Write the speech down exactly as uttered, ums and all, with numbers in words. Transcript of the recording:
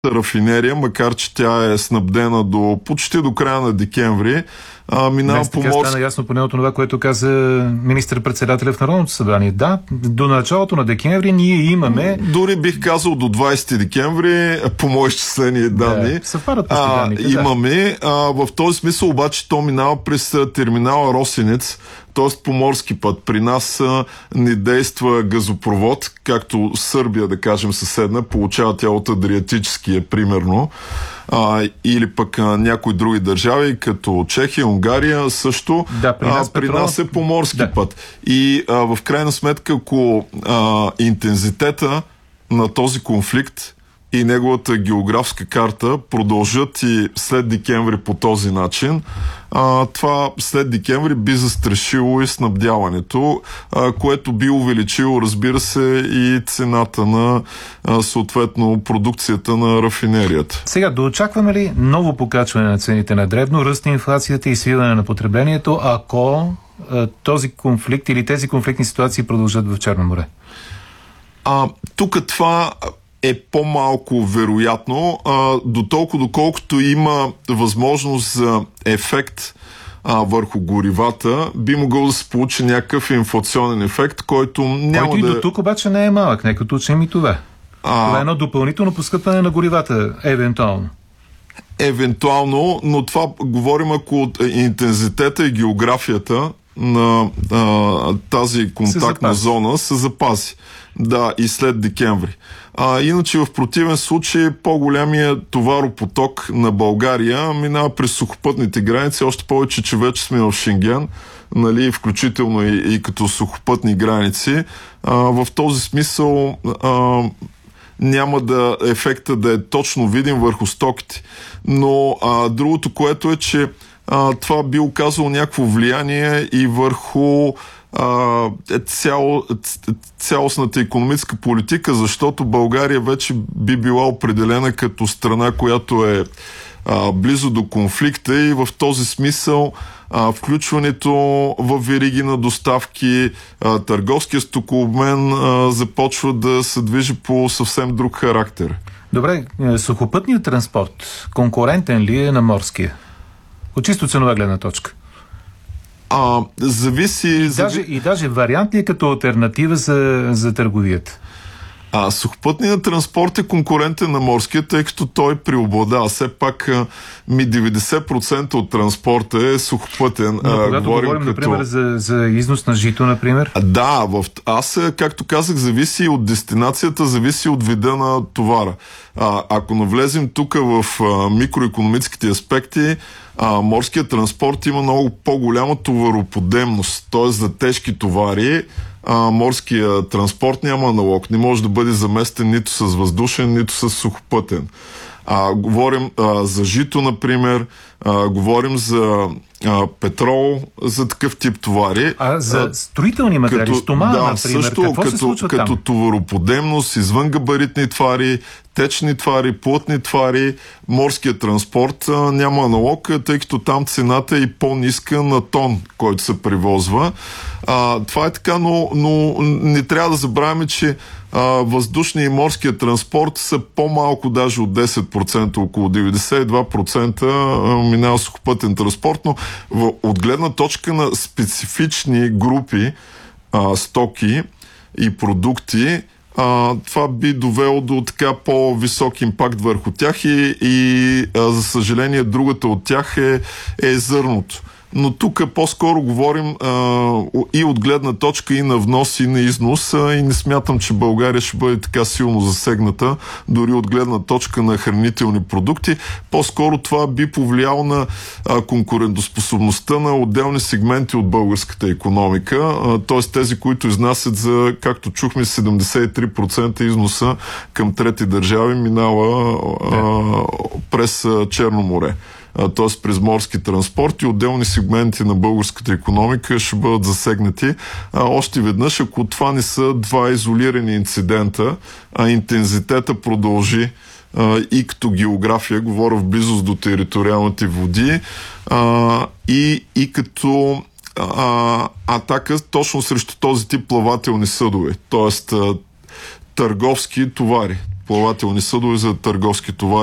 рафинерия, макар че тя е снабдена до почти до края на декември, а, минава Днес по така морски... стана ясно поне от това, което каза министър-председателя в Народното събрание. Да, до началото на декември ние имаме... Дори бих казал до двайсети декември, по мои изчислени данни. Да, съвпадат почти данните, да. Имаме. А, в този смисъл обаче то минава през терминала Росенец, т.е. по морски път. При нас а, не действа газопровод, както Сърбия, да кажем, съседна, получава тя от Адриатическия, примерно, а, или пък а, някои други държави, като Чехия, Унгария също. Да, при нас, а, при петрол... нас е по морски да. път. И а, в крайна сметка, ако а, интензитета на този конфликт и неговата географска карта продължат и след декември по този начин, а, това след декември би застрашило и снабдяването, а, което би увеличило, разбира се, и цената на а, съответно продукцията на рафинерията. Сега, да очакваме ли ново покачване на цените на дребно, ръст на инфлацията и свиване на потреблението, ако а, този конфликт или тези конфликтни ситуации продължат в Черно море? А, тук това е по-малко вероятно, а, до толкова доколкото има възможност за ефект а, върху горивата, би могъл да се получи някакъв инфлационен ефект, който няма който да... и до тук обаче не е малък, нека уточним и това. А... Това е едно допълнително поскъпване на горивата, евентуално. Евентуално, но това говорим, ако интензитета и географията на а, тази контактна се зона се запази. Да, и след декември. А, иначе в противен случай по-голямия товаропоток на България минава през сухопътните граници, още повече, че вече сме в Шенген, нали, включително и, и като сухопътни граници. А, в този смисъл а, няма да ефекта да е точно видим върху стоките. Но а, другото, което е, че а, това би оказало някакво влияние и върху Цяло, цялостната икономическа политика, защото България вече би била определена като страна, която е а, близо до конфликта и в този смисъл а, включването в вериги на доставки, а, търговския стокообмен а, започва да се движи по съвсем друг характер. Добре, сухопътният транспорт конкурентен ли е на морския? От чисто ценова гледна точка. А, зависи... И, зави... даже, и даже вариант ли е като алтернатива за, за търговията? А, сухопътният транспорт е конкурентен на морския, тъй като той преобладава. Все пак ми деветдесет процента от транспорта е сухопътен. Но а, когато говорим, говорим като... например, за, за износ на жито, например? А, да, в... аз, както казах, зависи от дестинацията, зависи от вида на товара. А, ако навлезем тук в а, микроекономическите аспекти, а, морският транспорт има много по-голяма товароподемност, т.е. за тежки товари а, морския транспорт няма аналог. Не може да бъде заместен нито с въздушен, нито с сухопътен. А, говорим а, за жито, например, а, говорим за а, петрол, за такъв тип товари. А за строителни материали, стомана, да, например, също, какво като, се случва като там? Като товароподемност, извънгабаритни товари, течни товари, плътни товари, морският транспорт а, няма аналог, тъй като там цената е и по-ниска на тон, който се превозва. А, това е така, но, но не трябва да забравяме, че а, въздушния и морския транспорт са по-малко даже от десет процента, около деветдесет и два процента минава сухопътен транспорт, но в, от гледна точка на специфични групи а, стоки и продукти, а, това би довело до така по-висок импакт върху тях и, и а, за съжаление другата от тях е, е зърното. Но тук по-скоро говорим а, и от гледна точка и на внос, и на износ, а, и не смятам, че България ще бъде така силно засегната, дори от гледна точка на хранителни продукти. По-скоро това би повлияло на а, конкурентоспособността на отделни сегменти от българската икономика, т.е. тези, които изнасят за, както чухме, седемдесет и три процента износа към трети държави минава а, през а, Черно море. т.е. през морски транспорт и отделни сегменти на българската икономика ще бъдат засегнати. А, още веднъж, ако това не са два изолирани инцидента, а интензитета продължи а, и като география, говоря в близост до териториалните води, а, и, и като а, атака точно срещу този тип плавателни съдове, т.е. търговски товари. плавателни съдове за търговски товари.